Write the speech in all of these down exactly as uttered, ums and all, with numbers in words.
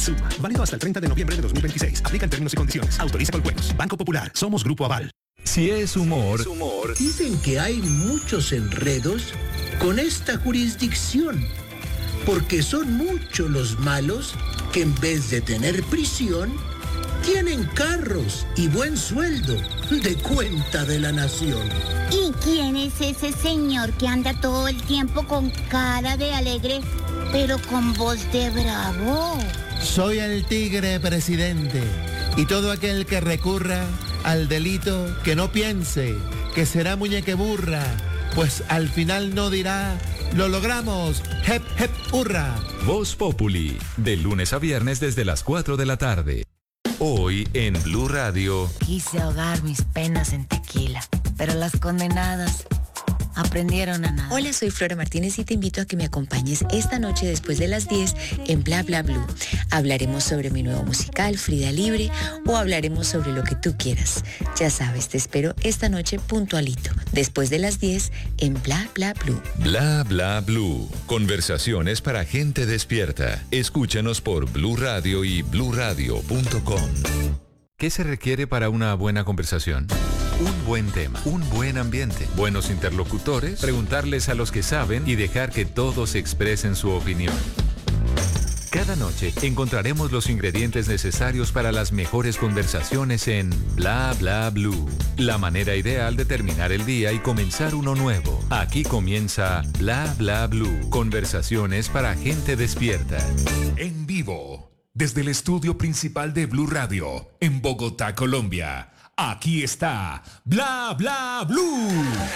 Suma. Válido hasta el treinta de noviembre de dos mil veintiséis. Aplica en términos y condiciones. Autoriza con juegos. Banco Popular. Somos Grupo Aval. Si es humor, Es humor. Dicen que hay muchos enredos con esta jurisdicción, porque son muchos los malos que en vez de tener prisión, tienen carros y buen sueldo de cuenta de la nación. ¿Y quién es ese señor que anda todo el tiempo con cara de alegre, pero con voz de bravo? Soy el tigre presidente, y todo aquel que recurra al delito que no piense que será muñequeburra, pues al final no dirá, lo logramos, hep hep hurra. Voz Populi, de lunes a viernes desde las cuatro de la tarde. Hoy en Blue Radio. Quise ahogar mis penas en tequila, pero las condenadas aprendieron a nada. Hola, soy Flora Martínez y te invito a que me acompañes esta noche después de las diez en Bla Bla Blue. Hablaremos sobre mi nuevo musical, Frida Libre, o hablaremos sobre lo que tú quieras. Ya sabes, te espero esta noche puntualito, después de las diez en Bla Bla Blue. Bla Bla Blue. Conversaciones para gente despierta. Escúchanos por Blue Radio y blue radio punto com. ¿Qué se requiere para una buena conversación? Un buen tema, un buen ambiente, buenos interlocutores, preguntarles a los que saben y dejar que todos expresen su opinión. Cada noche encontraremos los ingredientes necesarios para las mejores conversaciones en Bla Bla Blue. La manera ideal de terminar el día y comenzar uno nuevo. Aquí comienza Bla Bla Blue. Conversaciones para gente despierta. En vivo, desde el estudio principal de Blue Radio, en Bogotá, Colombia. Aquí está Bla Bla Blue.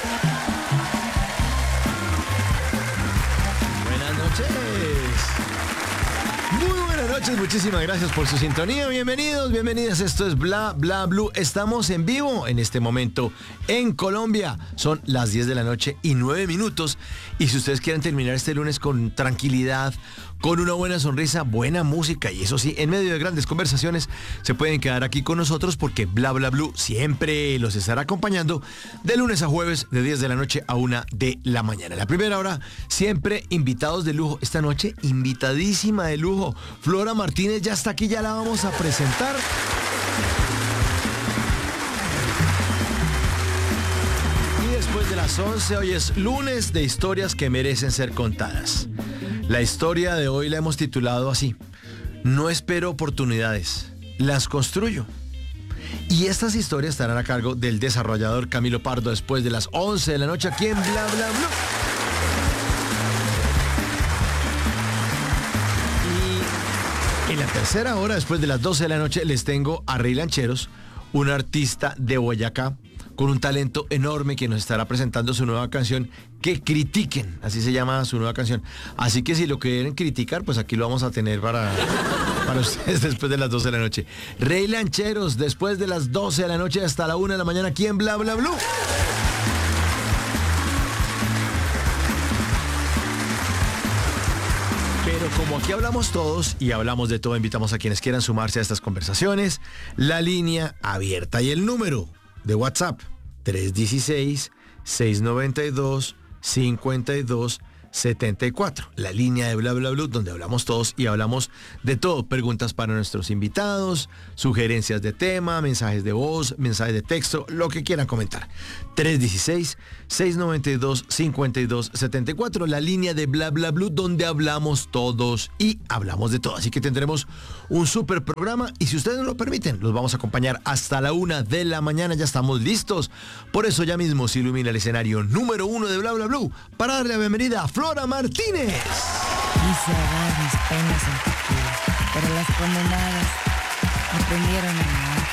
Buenas noches. Muy buenas noches, muchísimas gracias por su sintonía. Bienvenidos, bienvenidas. Esto es Bla Bla Blue. Estamos en vivo en este momento en Colombia. Son las diez de la noche y nueve minutos. Y si ustedes quieren terminar este lunes con tranquilidad, con una buena sonrisa, buena música y eso sí, en medio de grandes conversaciones, se pueden quedar aquí con nosotros porque Bla Bla Blue siempre los estará acompañando de lunes a jueves de diez de la noche a una de la mañana. La primera hora, siempre invitados de lujo. Esta noche, invitadísima de lujo. Flora Martínez ya está aquí, ya la vamos a presentar. Y después de las once, hoy es lunes de historias que merecen ser contadas. La historia de hoy la hemos titulado así: no espero oportunidades, las construyo. Y estas historias estarán a cargo del desarrollador Camilo Pardo después de las once de la noche aquí en Bla Bla Blue. Y en la tercera hora, después de las doce de la noche, les tengo a Rey Lancheros, un artista de Boyacá con un talento enorme que nos estará presentando su nueva canción, Que Critiquen, así se llama su nueva canción. Así que si lo quieren criticar, pues aquí lo vamos a tener para, para ustedes después de las doce de la noche. Rey Lancheros, después de las doce de la noche hasta la una de la mañana aquí en Bla Bla Blue. Pero como aquí hablamos todos y hablamos de todo, invitamos a quienes quieran sumarse a estas conversaciones. La línea abierta y el número de WhatsApp tres uno seis, seis nueve dos, cinco dos setenta y cuatro. La línea de Bla Bla Blue, donde hablamos todos y hablamos de todo. Preguntas para nuestros invitados, sugerencias de tema, mensajes de voz, mensajes de texto, lo que quieran comentar. tres uno seis, seis nueve dos, cinco dos setenta y cuatro. La línea de Bla Bla Blue, donde hablamos todos y hablamos de todo. Así que tendremos un súper programa y si ustedes nos lo permiten, los vamos a acompañar hasta la una de la mañana. Ya estamos listos. Por eso ya mismo se ilumina el escenario número uno de Bla Bla Blue para darle la bienvenida a Flora Martínez. Quise ahogar mis penas en tequila, pero las condenadas aprendieron a nada.